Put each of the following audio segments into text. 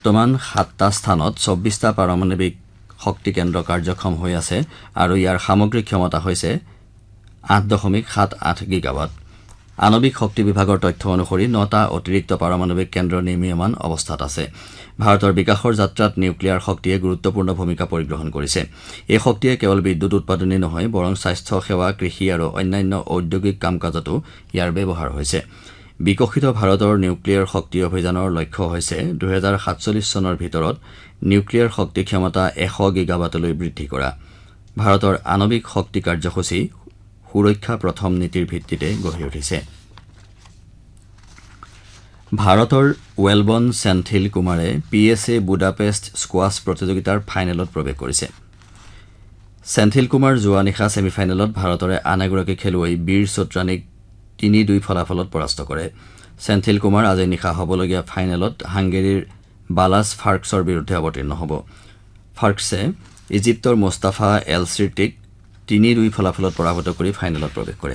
বৰ্তমান 7টা স্থানত 24টা পাৰমাণৱিক শক্তি কেন্দ্ৰ কাৰ্যক্ষম হৈ আছে আৰু ইয়াৰ সামগ্ৰিক ক্ষমতা হৈছে 8.78 গিগাৱাট। আণৱিক শক্তি বিভাগৰ তথ্য অনুসৰি 9টা অতিৰিক্ত পাৰমাণৱিক কেন্দ্ৰ নিৰ্মীয়মান অৱস্থাত আছে। ভাৰতৰ বিকাশৰ যাত্ৰাত নিউক্লিয়াৰ শক্তিয়ে গুৰুত্বপূৰ্ণ ভূমিকা পৰিগ্ৰহণ কৰিছে। এই শক্তিয়ে কেৱল বিদ্যুৎ উৎপাদনেই নহয় বৰং স্বাস্থ্য সেৱা, কৃষি আৰু অন্যান্য ঔদ্যোগিক কাম কাজতো ইয়াৰ ব্যৱহাৰ হৈছে। বিকশিত ভাৰতৰ নিউক্লিয়াৰ শক্তি অভিযানৰ লক্ষ্য হৈছে 2047 চনৰ ভিতৰত নিউক্লিয়াৰ শক্তি ক্ষমতা 100 গিগাৱাটলৈ বৃদ্ধি কৰা। ভাৰতৰ আণৱিক শক্তি কাৰ্যসূচী সুৰক্ষা প্ৰথম নীতিৰ ভিত্তিতে গঢ়ি উঠিছে। ভাৰতৰ ৱেলবন চেন্থিল কুমাৰে PSA বুদাপেষ্ট স্কোৱাছ প্ৰতিযোগিতাৰ ফাইনেলত প্ৰৱেশ কৰিছে। চেন্থিল কুমাৰ যোৱা নিশা ছেমিফাইনেলত ভাৰতৰে আন এগৰাকী খেলুৱৈ বীৰ চোট্ৰানীক 3-2 ফলাফলত পৰাস্ত কৰে। চেন্থিল কুমাৰ আজি নিশা হ'বলগীয়া ফাইনেলত হাংগেৰীৰ বালাছ ফাৰ্কছৰ বিৰুদ্ধে অৱতীৰ্ণ হ'ব। ফাৰ্কছে ইজিপ্তৰ মোষ্টাফা এল চিৰ্টিক 3-2 ফলাফলত পৰাভূত কৰি ফাইনেলত প্ৰৱেশ কৰে।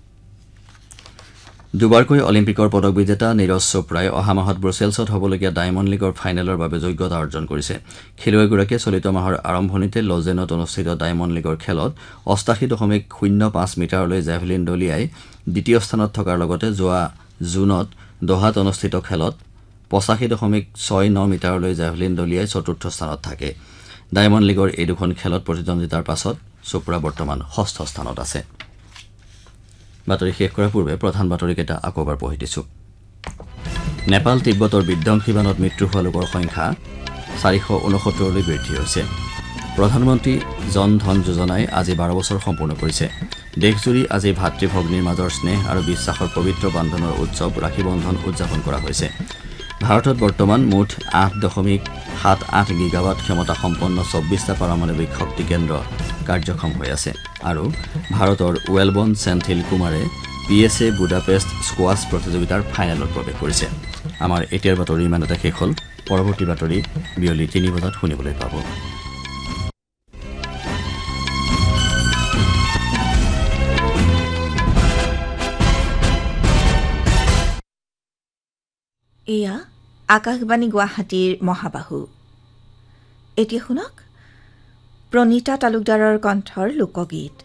দুবাৰকৈ অলিম্পিকৰ পদক বিজেতা নীৰজ চোপ্ৰাই অহা মাহত ব্ৰুছেলছত হ'বলগীয়া ডায়মণ্ড লীগৰ ফাইনেলৰ বাবে যোগ্যতা অৰ্জন কৰিছে। খেলুৱৈগৰাকীয়ে চলিত মাহৰ আৰম্ভণিতে লজেনত অনুষ্ঠিত ডায়মণ্ড লীগৰ খেলত 88.05 মিটাৰলৈ জেভলিন দলিয়াই দ্বিতীয় স্থানত থকাৰ লগতে যোৱা জুনত দোহাত অনুষ্ঠিত খেলত 85.69 মিটাৰলৈ জেভলিন দলিয়াই চতুৰ্থ স্থানত থাকে। ডায়মণ্ড লীগৰ এই দুখন খেলত প্ৰতিদ্বন্দ্বিতাৰ পাছত চোপ্ৰা বৰ্তমান 6ষ্ঠ স্থানত আছে। বাতৰি শেষ কৰাৰ পূৰ্বে প্ৰধান বাতৰিকেইটা আকৌ এবাৰ পঢ়ি দিছো। নেপাল তিব্বতৰ বিধ্বংসী বানত মৃত্যু হোৱা লোকৰ সংখ্যা 469লৈ বৃদ্ধি হৈছে। প্ৰধানমন্ত্ৰী জন ধন যোজনাই আজি 12 বছৰ সম্পূৰ্ণ কৰিছে। দেশজুৰি আজি ভাতৃ ভগ্নীৰ মাজৰ স্নেহ আৰু বিশ্বাসৰ পবিত্ৰ বান্ধোনৰ উৎসৱ ৰাখী বন্ধন উদযাপন কৰা হৈছে। ভাৰতত বৰ্তমান মুঠ 8.78 গিগাৱাট ক্ষমতা সম্পন্ন 24টা পাৰমাণৱিক শক্তি কেন্দ্ৰ কাৰ্যক্ষম হৈ আছে আৰু ভাৰতৰ ৱেলবন চেন্থিল কুমাৰে PSA বুদাপেষ্ট স্কোৱাছ প্ৰতিযোগিতাৰ ফাইনেলত প্ৰৱেশ কৰিছে। আমাৰ এতিয়াৰ বাতৰি ইমানতে শেষ হ'ল। পৰৱৰ্তী বাতৰি বিয়লি 3 বজাত শুনিবলৈ পাব। এয়া আকাশবাণী গুৱাহাটীৰ মহাবাহু। এতিয়া শুনক প্ৰণীতা তালুকদাৰৰ কণ্ঠৰ লোকগীত।